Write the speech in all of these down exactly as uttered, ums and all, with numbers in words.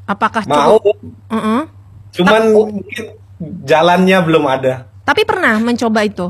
Apakah Mau, cukup? Mm-mm. cuman mungkin jalannya belum ada. Tapi pernah mencoba itu,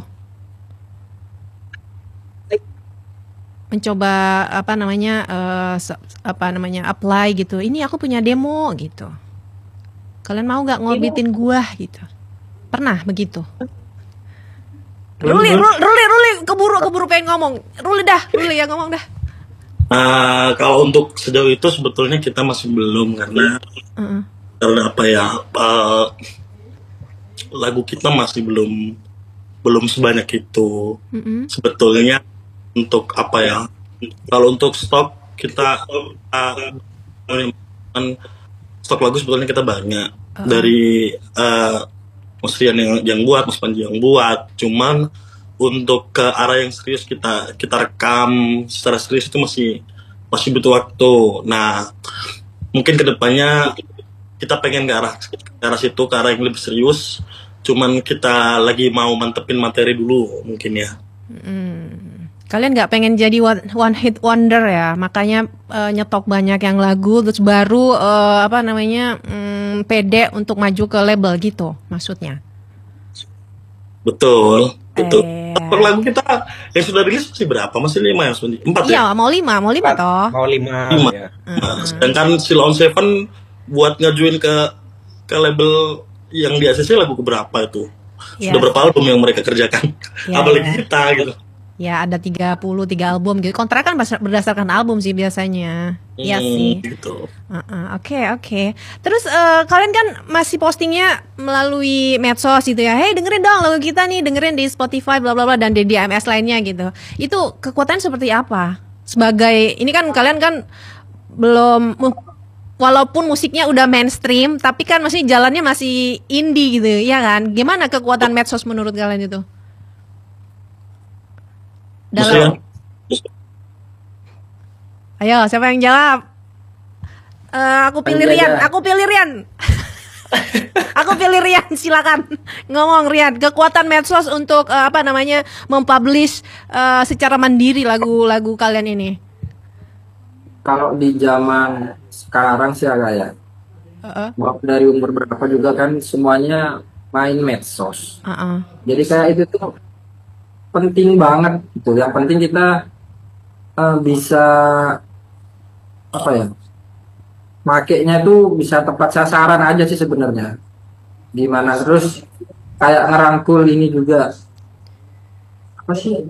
mencoba apa namanya, eh, se- apa namanya, apply gitu. Ini aku punya demo gitu. Kalian mau nggak ngorbitin gua gitu? Pernah begitu? Belum, Ruli, belum. Ruli, Ruli, Ruli, keburu, keburu pengen ngomong. Ruli dah, Ruli yang ngomong dah. Nah, kalau untuk sejauh itu sebetulnya kita masih belum karena Heeh. karena apa ya, eh, lagu kita masih belum belum sebanyak itu Mm-mm. sebetulnya. Untuk apa ya, kalau untuk stok kita, eh, stok lagu sebetulnya kita banyak dari eh, Mas Rian yang, yang buat, Mas Panji yang buat. Cuman untuk ke arah yang serius kita kita rekam secara serius itu masih masih butuh waktu. Nah, mungkin kedepannya kita pengen ke arah ke arah situ, ke arah yang lebih serius. Cuman kita lagi mau mantepin materi dulu mungkin ya. Kalian nggak pengen jadi one, one hit wonder ya, makanya eh, nyetok banyak yang lagu, terus baru eh, apa namanya, mm, pede untuk maju ke label gitu, maksudnya. Betul, betul. Eh. Per lagu kita yang sudah rilis masih berapa? Masih lima ya, sebenarnya? Empat ya? Iya, mau lima, mau lima toh. Mau lima. Lima. Ya. Nah, sedangkan si Lawn Seven buat ngajuin ke ke label yang di A C C lagu keberapa itu? Iya. Sudah berapa album yang mereka kerjakan? Iya, Apalagi iya. kita gitu. Ya ada tiga puluh tiga album gitu. Kontrak kan bas- berdasarkan album sih biasanya. Iya Hmm, sih. Gitu. Uh-uh, Oke oke. Terus eh, kalian kan masih postingnya melalui medsos gitu ya. Hey dengerin dong lagu kita nih, dengerin di Spotify bla bla bla dan di D M S lainnya gitu. Itu kekuatan seperti apa? Sebagai ini kan kalian kan belum mu- walaupun musiknya udah mainstream, tapi kan masih jalannya masih indie gitu, ya kan? Gimana kekuatan medsos menurut kalian itu? Maksudnya, Ayo, siapa yang jawab? Eh, aku pilih Panji Rian, aja. aku pilih Rian. Aku pilih Rian, silakan ngomong Rian. Kekuatan medsos untuk eh, apa namanya mempublish eh, secara mandiri lagu-lagu kalian ini. Kalau di zaman sekarang sih agak ya, Heeh. maaf dari umur berapa juga kan semuanya main medsos. Uh-uh. Jadi kayak itu tuh penting banget gitu. Yang penting kita eh, bisa apa ya? Makainya tuh bisa tepat sasaran aja sih sebenarnya. Gimana terus kayak ngerangkul ini juga apa sih?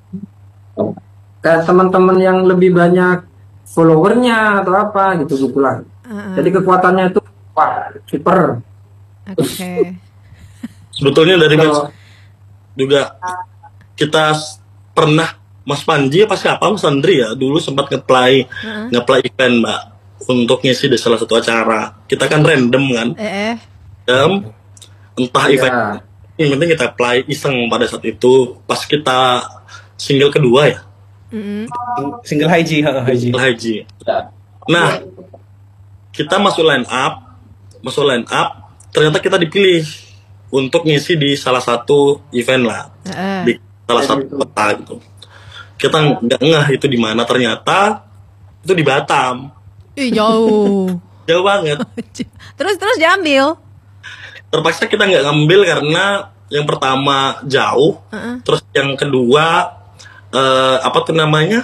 Kayak teman-teman yang lebih banyak followernya atau apa gitu gitulah. Uh-uh. Jadi kekuatannya itu wah super. Oke. sebetulnya dari Kalau medsos juga kita s- pernah Mas Panji apa siapa Mas Andri ya dulu sempat nge-play Uh-uh. nge-play event Mbak untuk ngisi di salah satu acara. Kita kan random kan, Eh, eh. random, entah Iya. event yang penting kita play iseng pada saat itu pas kita single kedua ya, Mm-mm. Single Haji, heeh, Haji. single Haji. Nah, kita masuk line up, masuk line up, ternyata kita dipilih untuk ngisi di salah satu event lah, Eh, eh. di salah satu kota gitu. Kita nggak ngeh itu di mana, ternyata itu di Batam, Ih, jauh. jauh banget. Terus terus diambil. Terpaksa kita nggak ngambil karena yang pertama jauh, Uh-uh. terus yang kedua eh, apa tuh namanya,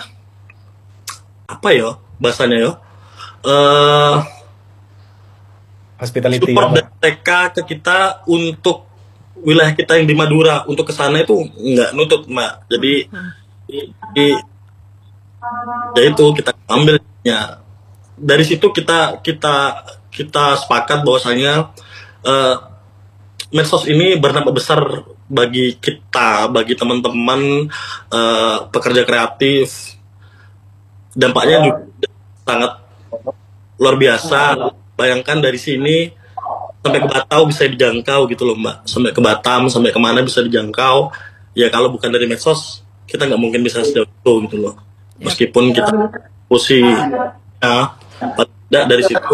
apa ya bahasanya ya, eh Hospitality. support apa? dari mereka ke kita untuk wilayah kita yang di Madura, untuk ke sana itu nggak nutut Mbak. Jadi di- ya itu kita ambilnya dari situ, kita kita kita sepakat bahwasanya eh, medsos ini bernampak besar bagi kita, bagi teman-teman eh, pekerja kreatif. Dampaknya juga sangat luar biasa. Bayangkan dari sini sampai ke Batam bisa dijangkau gitu loh Mbak. Sampai ke Batam, sampai kemana bisa dijangkau. Ya kalau bukan dari medsos, kita nggak mungkin bisa sejauh itu gitu loh. Meskipun kita posisi ya, paling tidak dari situ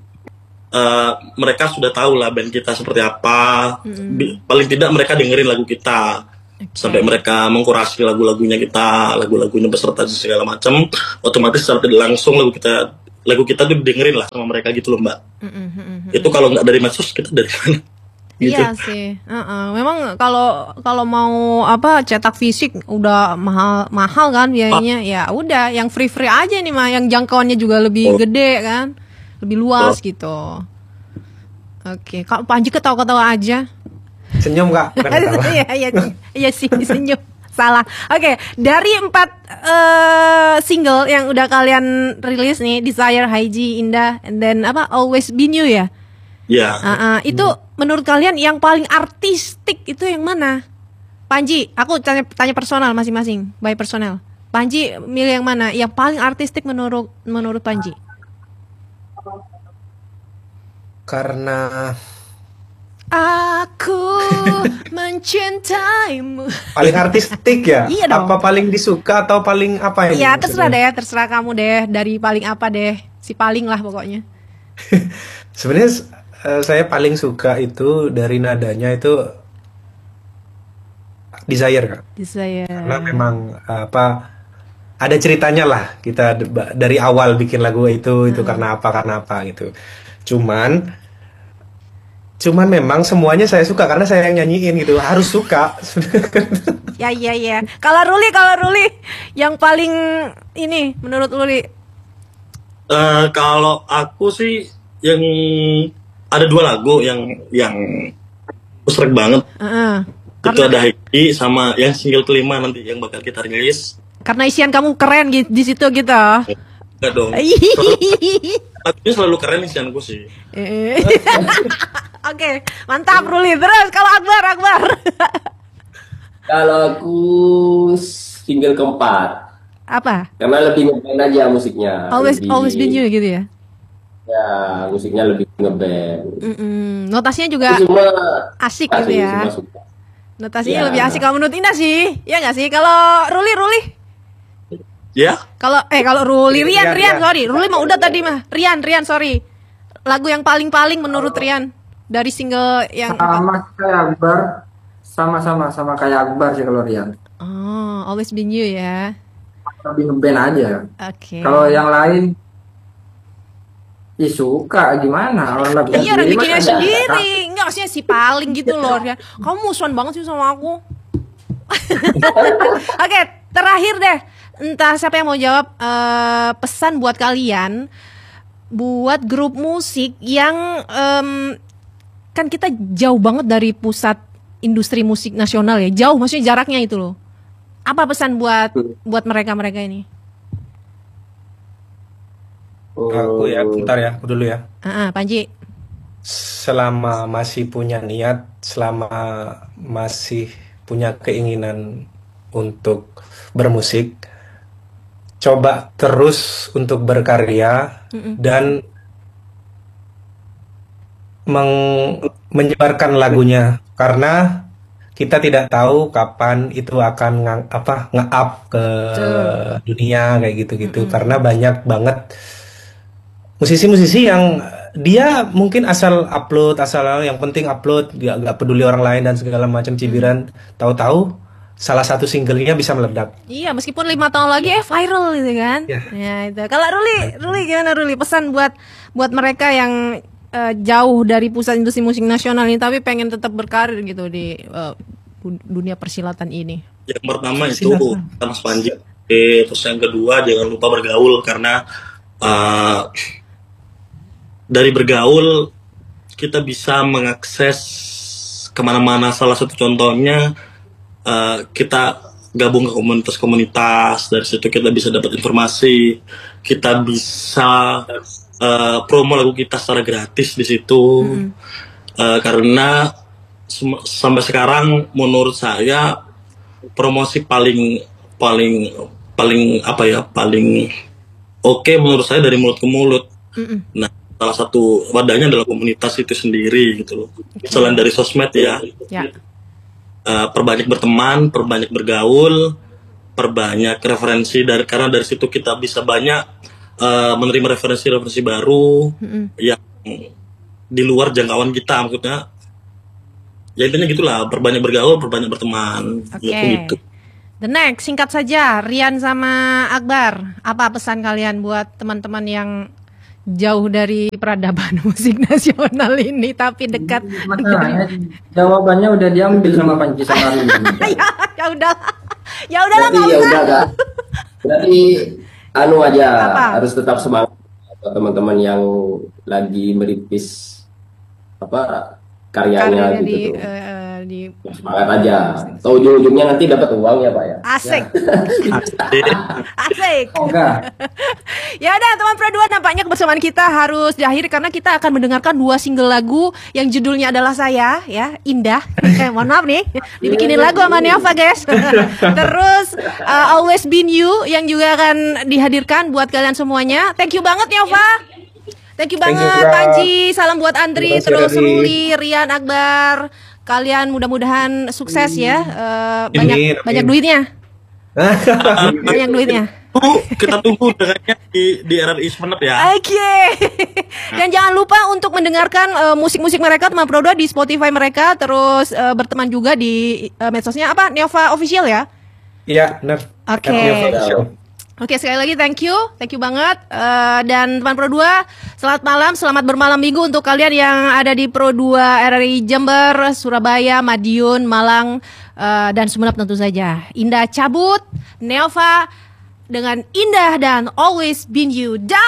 eh, mereka sudah tahu lah band kita seperti apa. Bi- Paling tidak mereka dengerin lagu kita. Sampai mereka mengkurasi lagu-lagunya kita, lagu-lagunya beserta segala macam, otomatis secara tidak langsung lagu kita lagu kita tuh dengerin lah sama mereka gitu loh Mbak. Mm, mm, mm, mm. Itu kalau nggak dari medsos kita dari mana? Gitu. Iya sih, uh-uh. Memang kalau kalau mau apa cetak fisik udah mahal mahal kan biayanya. Ya udah, yang free free aja nih mah, yang jangkauannya juga lebih Oh. gede kan, lebih luas Oh. gitu. Oke, Kak Panji ketawa-ketawa aja. Senyum Kak, bukan ketawa. Iya iya iya sih senyum. Salah. Oke, dari empat eh, single yang udah kalian rilis nih, Desire, Haiji, Indah, and then apa Always Be New ya. Ya. Uh-uh. Itu menurut kalian yang paling artistik itu yang mana? Panji, aku tanya tanya personal masing-masing, by personal. Panji milih yang mana? Yang paling artistik menurut menurut Panji? Karena Aku mencintaimu. paling artistik ya. Iya dong. Apa paling disuka atau paling apa ini? Ya terserah maksudnya? deh, terserah kamu deh. Dari paling apa deh? Si paling lah pokoknya. Sebenarnya eh, saya paling suka itu dari nadanya itu Desire Kak. Desire. Karena memang apa ada ceritanya lah kita de- dari awal bikin lagu itu itu karena apa karena apa gitu. Cuman cuman memang semuanya saya suka karena saya yang nyanyiin gitu harus suka. Ya ya ya. Kalau Ruli, kalau Ruli yang paling ini menurut Ruli. Eh, kalau aku sih yang ada dua lagu yang yang pusrek banget. Uh-uh. Itu ada Haiti sama yang single kelima nanti yang bakal kita rilis. Karena isian kamu keren di, di situ gitu. Enggak dong. Lagunya selalu keren isianku sih. Eh. Oke, mantap Ruli. Terus kalau Akbar, Akbar. Kalau aku single keempat, Apa? karena lebih ngeband aja musiknya. Always lebih, always been you gitu ya. Ya, musiknya lebih ngeband. Mm-mm. Notasinya juga Itu semua asik suka gitu sih, ya. semua suka. Notasinya Ya. lebih asik kalau menurut Indah sih. Ya nggak sih? Kalau Ruli, Ruli. Ya, Kalau eh kalau Ruli, Rian, Rian, Rian, Rian. sorry. Ruli mah udah tadi mah. Rian, Rian, sorry. Lagu yang paling-paling menurut Rian dari single yang Sama kayak Akbar, sama-sama sama kayak Akbar sih kalau Rian. Oh, Always Been You ya. Lebih ngeband aja. Oke. Kalau yang lain, ih suka gimana orang lagu Iya, orang sendiri bikinnya mah ada. sendiri. Enggak, maksudnya si paling gitu loh, Rian. Kamu musuhan banget sih sama aku. Oke, terakhir deh. Entah siapa yang mau jawab eh, pesan buat kalian buat grup musik yang em, kan kita jauh banget dari pusat industri musik nasional ya. Jauh, maksudnya jaraknya itu loh. Apa pesan buat buat mereka-mereka ini? Aku ya, bentar ya, aku dulu ya. Ah, ah, Panji. Selama masih punya niat, selama masih punya keinginan untuk bermusik, coba terus untuk berkarya dan meng- menyebarkan lagunya karena kita tidak tahu kapan itu akan ngang- apa nge-up ke dunia kayak gitu-gitu karena banyak banget musisi-musisi yang dia mungkin asal upload asal yang penting upload nggak nggak peduli orang lain dan segala macam cibiran tahu-tahu salah satu singlenya bisa meledak. Iya, meskipun lima tahun lagi eh viral gitu kan. Ya. Ya itu. Kalau Ruli, Ruli gimana Ruli? Pesan buat buat mereka yang eh, jauh dari pusat industri musik nasional ini tapi pengen tetap berkarir gitu di eh, du- dunia persilatan ini. yang pertama itu Mas Panji. Eh, terus yang kedua jangan lupa bergaul karena eh, dari bergaul kita bisa mengakses kemana-mana. Salah satu contohnya eh, kita gabung ke komunitas-komunitas, dari situ kita bisa dapat informasi, kita bisa eh, promo lagu kita secara gratis di situ. Eh, karena sem- sampai sekarang menurut saya promosi paling paling paling apa ya paling oke menurut saya dari mulut ke mulut. Nah, salah satu wadahnya adalah komunitas itu sendiri gitu loh. Selain dari sosmed ya. Ya. Eh, perbanyak berteman, perbanyak bergaul, perbanyak referensi dari karena dari situ kita bisa banyak eh, menerima referensi-referensi baru yang di luar jangkauan kita maksudnya. Ya intinya gitulah, perbanyak bergaul, perbanyak berteman. Oke. Ya, gitu. The next, singkat saja, Rian sama Akbar, apa pesan kalian buat teman-teman yang jauh dari peradaban musik nasional ini, tapi dekat. Masalahnya jawabannya udah diambil sama Panji Samarin. ya, ya udah, ya udahlah Berarti nggak ya usah. udah Kak. Berarti anu aja Apa? harus tetap semangat buat teman-teman yang lagi merintis apa karyanya Karirnya gitu di, tuh. eh, di Semangat aja. Tahu ujung-ujungnya nanti dapat uang ya Pak ya. asik, asik. Oh enggak. Ya udah teman Pro dua, nampaknya kebersamaan kita harus diakhiri karena kita akan mendengarkan dua single lagu yang judulnya adalah Saya, ya, Indah. Eh, mohon maaf nih, dibikinin lagu sama Neova guys. Terus uh, Always Been You yang juga akan dihadirkan buat kalian semuanya. Thank you banget Neova. Thank you Thank you, banget Kak. Panji. Salam buat Andri, Terima kasih, terus Rari. Ruli, Rian, Akbar. Kalian mudah-mudahan sukses ya. Eh, banyak Amin, amin. banyak duitnya. Banyak duitnya. Tuh, kita tunggu dengannya di di R R I Sumenep ya. Oke. Dan jangan lupa untuk mendengarkan eh, musik-musik mereka teman Pro dua di Spotify mereka, terus eh, berteman juga di eh, medsosnya apa? Neova Official ya. Iya, benar. Oke. Neova Official. Oke, sekali lagi thank you, thank you banget. Eh, dan teman Pro dua, selamat malam, selamat bermalam minggu untuk kalian yang ada di Pro dua R R I Jember, Surabaya, Madiun, Malang, eh, dan Sumenep tentu saja. Indah cabut, Neova dengan Indah dan Always Been You. Down.